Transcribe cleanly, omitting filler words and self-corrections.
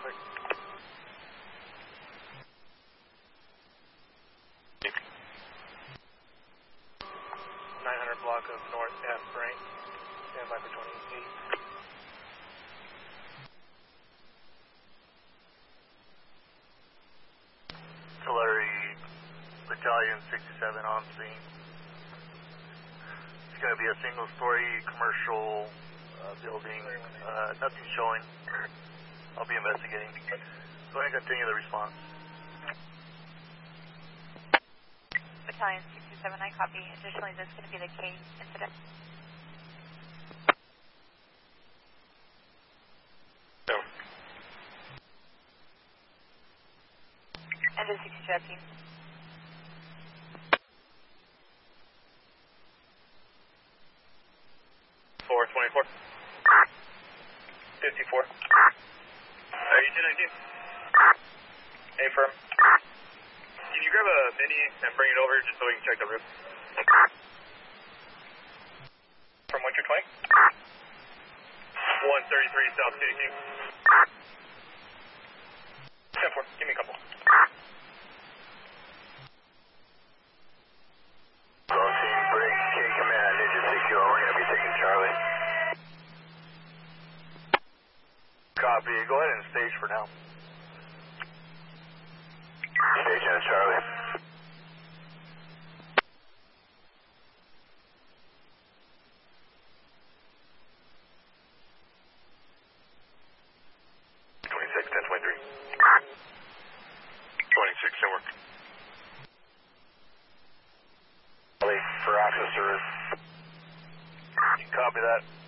traffic. 900 block of North F, right? Stand by for 28. Artillery Battalion 67 on scene. It's going to be a single-story commercial building. Nothing showing. I'll be investigating. Go ahead and continue the response. Battalion 67, I copy. Additionally, this is going to be the case incident. No. And the 60 jet team. 424. 54. U219. A firm. Can you grab a mini and bring it over just so we can check the roof? From 120? 133 South CDT. 10-4, give me a couple. Go team, break, K command, Ninja 60, we're going to be taking Charlie. Copy, go ahead and stage for now. Stage and Charlie. For access service. Copy that.